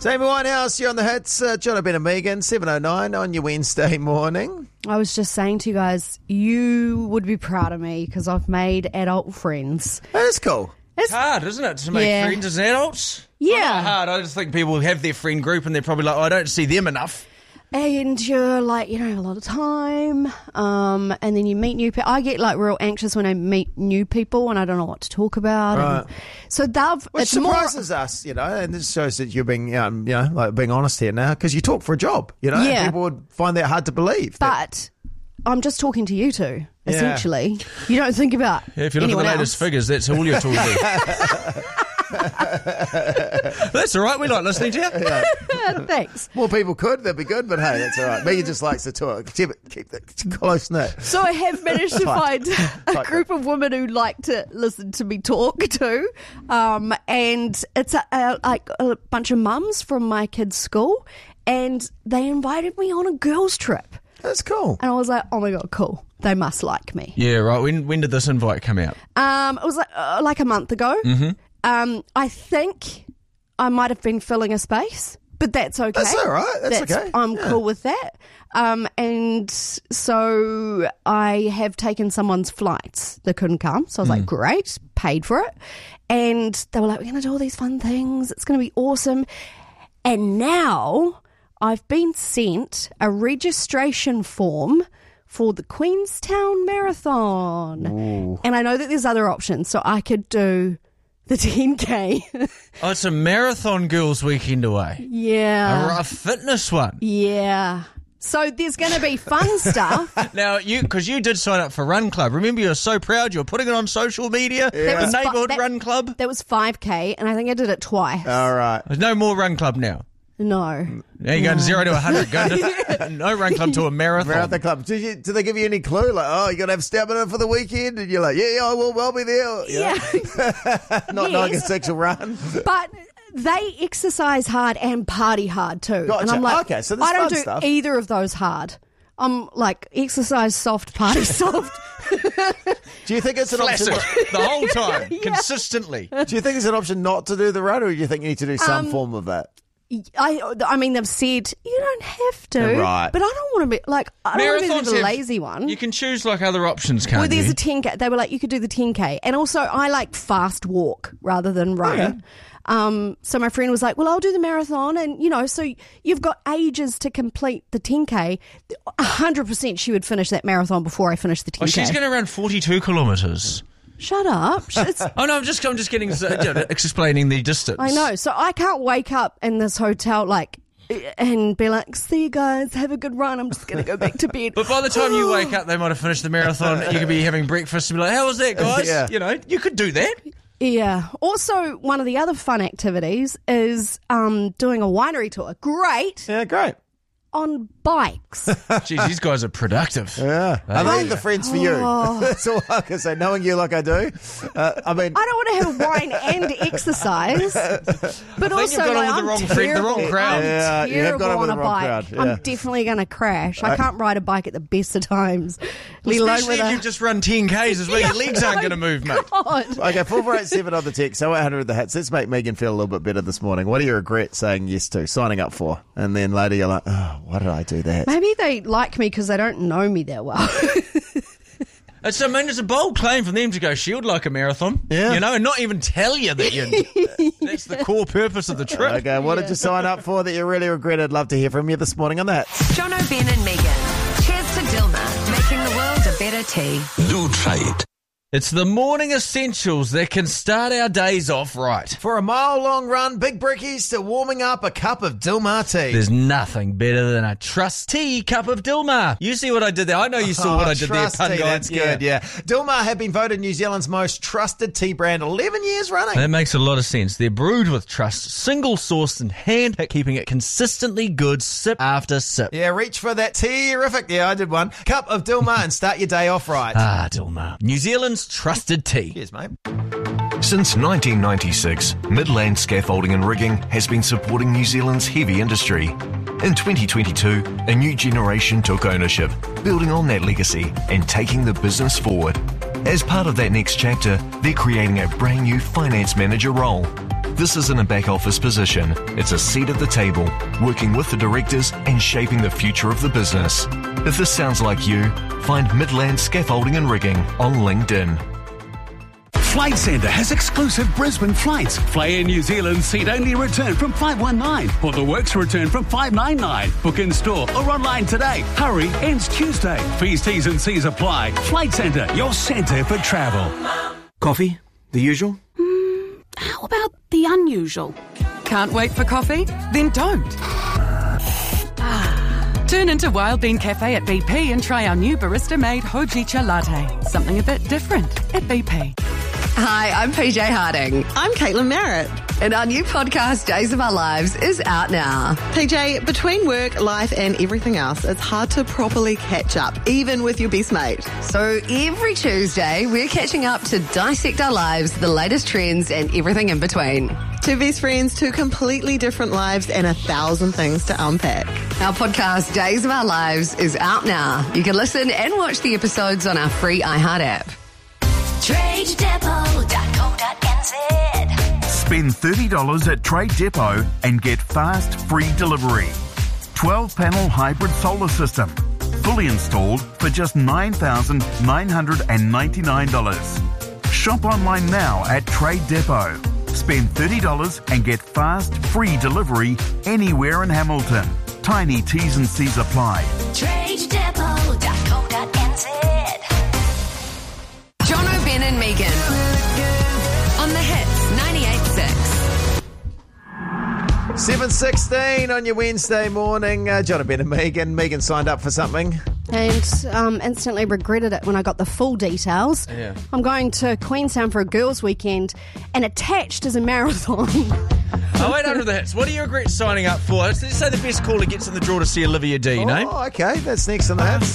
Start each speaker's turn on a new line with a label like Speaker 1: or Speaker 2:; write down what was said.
Speaker 1: Amy Winehouse, you're on the hits. John Ben and Megan, 7:09 on your Wednesday morning.
Speaker 2: I was just saying to you guys, you would be proud of me because I've made adult friends.
Speaker 1: That is cool.
Speaker 3: It's hard, isn't it, to make friends as adults?
Speaker 2: Yeah.
Speaker 3: Not hard. I just think people have their friend group and they're probably like, I don't see them enough.
Speaker 2: And you're like, you don't have a lot of time. And then you meet new people. I get like real anxious when I meet new people and I don't know what to talk about.
Speaker 1: Right.
Speaker 2: And so
Speaker 1: Which surprises us, and this shows that you're being, like being honest here now, because you talk for a job,
Speaker 2: Yeah.
Speaker 1: People would find that hard to believe.
Speaker 2: But I'm just talking to you two, essentially. You don't think about
Speaker 3: If you look at the latest
Speaker 2: else.
Speaker 3: figures, that's all you're talking. That's all right. We like listening to you.
Speaker 2: Thanks.
Speaker 1: More people could, that'd be good, but hey, that's all right. Megan just likes to talk. Keep it close knit.
Speaker 2: So I have managed to find a group of women who like to listen to me talk too. And it's a bunch of mums from my kids' school, and they invited me on a girls' trip.
Speaker 1: That's cool.
Speaker 2: And I was like, oh my God, cool. They must like me.
Speaker 3: Yeah, right. When did this invite come out?
Speaker 2: It was like a month ago.
Speaker 3: Mm-hmm.
Speaker 2: I think I might have been filling a space, but that's okay.
Speaker 1: That's all right. That's okay.
Speaker 2: I'm cool with that. And so I have taken someone's flights that couldn't come. So I was like, great, paid for it. And they were like, we're going to do all these fun things. It's going to be awesome. And now I've been sent a registration form for the Queenstown Marathon. Ooh. And I know that there's other options. So I could do the 10K.
Speaker 3: Oh, it's a marathon girls weekend away.
Speaker 2: Yeah.
Speaker 3: A fitness one.
Speaker 2: Yeah. So there's going to be fun stuff.
Speaker 3: Now, because you did sign up for Run Club. Remember, you were so proud. You were putting it on social media.
Speaker 2: Yeah.
Speaker 3: The neighbourhood Run Club.
Speaker 2: That was 5K, and I think I did it twice.
Speaker 1: All right.
Speaker 3: There's no more Run Club now.
Speaker 2: No.
Speaker 3: Now you're going 0 to 100. Going to, no Run Club to a marathon.
Speaker 1: Marathon club. Do they give you any clue? Like, oh, you got to have stamina for the weekend? And you're like, yeah, I will. I'll be there.
Speaker 2: Yeah.
Speaker 1: Not like a sexual run.
Speaker 2: But they exercise hard and party hard too.
Speaker 1: Gotcha.
Speaker 2: And I'm like,
Speaker 1: okay, so there's
Speaker 2: I don't
Speaker 1: fun
Speaker 2: do
Speaker 1: stuff.
Speaker 2: either of those hard. I'm like, exercise soft, party soft.
Speaker 1: Do you think it's an
Speaker 3: Flaccid
Speaker 1: option?
Speaker 3: the whole time, consistently.
Speaker 1: Do you think it's an option not to do the run, or do you think you need to do some form of that?
Speaker 2: I mean, they've said you don't have to,
Speaker 1: Right.
Speaker 2: but I don't want to be like I don't want to be the lazy one.
Speaker 3: You can choose like other options, can't
Speaker 2: Well, there's
Speaker 3: you?
Speaker 2: a 10K. They were like, you could do the 10K. And also, I like fast walk rather than run.
Speaker 1: Okay.
Speaker 2: So my friend was like, well, I'll do the marathon. And, so you've got ages to complete the 10K. 100% she would finish that marathon before I finish the 10K.
Speaker 3: Oh, she's going to run 42 kilometres.
Speaker 2: Shut up.
Speaker 3: Oh, no, I'm just getting explaining the distance.
Speaker 2: I know. So I can't wake up in this hotel and be like, see you guys, have a good run. I'm just going to go back to bed.
Speaker 3: But by the time you wake up, they might have finished the marathon. You could be having breakfast and be like, how was that, guys?
Speaker 1: Yeah.
Speaker 3: You could do that.
Speaker 2: Yeah. Also, one of the other fun activities is doing a winery tour. Great.
Speaker 1: Yeah, great.
Speaker 2: On bikes.
Speaker 3: Jeez, these guys are productive.
Speaker 1: Yeah. Are they the friends for you? That's all I can say. Knowing you like I do. I mean,
Speaker 2: I don't want to have wine and exercise, but
Speaker 3: I think
Speaker 2: also
Speaker 3: you've got on with
Speaker 2: I'm
Speaker 3: the wrong friend, the wrong crowd.
Speaker 1: Yeah,
Speaker 2: I'm
Speaker 1: you have got
Speaker 2: terrible
Speaker 1: on with
Speaker 2: on
Speaker 1: the
Speaker 2: a
Speaker 1: wrong
Speaker 2: bike.
Speaker 1: crowd, yeah.
Speaker 2: I'm definitely going to crash. I can't ride a bike at the best of times. Let alone
Speaker 3: Especially
Speaker 2: with
Speaker 3: if you've just run 10Ks as well. Your legs aren't going to move, mate.
Speaker 2: God.
Speaker 1: okay, 4487 on the text, so 800 the hits. Let's make Megan feel a little bit better this morning. What do you regret saying yes to, signing up for? And then later you're like, oh, why did I do that?
Speaker 2: Maybe they like me because they don't know me that well.
Speaker 3: It's a bold claim for them to go shield like a marathon.
Speaker 1: Yeah.
Speaker 3: And not even tell you that that's the core purpose of the trip.
Speaker 1: Okay, what did you sign up for that you really regretted? Love to hear from you this morning on that.
Speaker 4: Jono, Ben and Megan. Cheers to Dilma, making the world a better tea.
Speaker 5: Do try it.
Speaker 3: It's the morning essentials that can start our days off right.
Speaker 1: For a mile-long run, big brickies to warming up a cup of Dilmah tea.
Speaker 3: There's nothing better than a trusty cup of Dilmah. You see what I did there? I know you saw what I did there,
Speaker 1: Trust
Speaker 3: pun
Speaker 1: tea,
Speaker 3: guy.
Speaker 1: that's good, yeah. Dilmah have been voted New Zealand's most trusted tea brand 11 years running.
Speaker 3: That makes a lot of sense. They're brewed with trust, single-sourced and hand-picked, keeping it consistently good sip after sip.
Speaker 1: Yeah, reach for that tea-rific. Yeah, I did one. Cup of Dilmah and start your day off right.
Speaker 3: Ah, Dilmah. New Zealand's trusted tea.
Speaker 1: Cheers, mate.
Speaker 5: Since 1996, Midland Scaffolding and Rigging has been supporting New Zealand's heavy industry. In 2022, a new generation took ownership, building on that legacy and taking the business forward. As part of that next chapter, they're creating a brand new finance manager role. This isn't a back office position. It's a seat at the table, working with the directors and shaping the future of the business. If this sounds like you, find Midland Scaffolding and Rigging on LinkedIn.
Speaker 6: Flight Centre has exclusive Brisbane flights. Fly Air New Zealand seat-only return from $519 or the Works return from $599. Book in store or online today. Hurry, ends Tuesday. Fees, T's and C's apply. Flight Centre, your centre for travel.
Speaker 7: Coffee? The usual?
Speaker 8: How about the unusual? Can't wait for coffee? Then don't. Turn into Wild Bean Cafe at BP and try our new barista-made Hojicha Latte. Something a bit different at BP.
Speaker 9: Hi, I'm PJ Harding.
Speaker 10: I'm Caitlin Merritt.
Speaker 9: And our new podcast, Days of Our Lives, is out now.
Speaker 10: PJ, between work, life and everything else, it's hard to properly catch up, even with your best mate.
Speaker 9: So every Tuesday, we're catching up to dissect our lives, the latest trends and everything in between.
Speaker 10: Two best friends, two completely different lives and 1,000 things to unpack.
Speaker 9: Our podcast, Days of Our Lives, is out now. You can listen and watch the episodes on our free iHeart app.
Speaker 11: TradeDepot.co.nz. Spend $30 at Trade Depot and get fast, free delivery. 12-panel hybrid solar system. Fully installed for just $9,999. Shop online now at Trade Depot. Spend $30 and get fast, free delivery anywhere in Hamilton. Tiny T's and C's apply.
Speaker 9: TradeDepot.co.nz. Jono, Ben and Megan on the Hits 98.6.
Speaker 1: 7:16 on your Wednesday morning. John, Ben and Megan. Megan signed up for something.
Speaker 2: And instantly regretted it when I got the full details.
Speaker 3: Yeah.
Speaker 2: I'm going to Queenstown for a girls' weekend, and attached is a marathon.
Speaker 3: 0800 the Hits. What do you regret signing up for? Let's say the best caller gets in the draw to see Olivia D,
Speaker 1: Oh, okay. That's next on the Hits.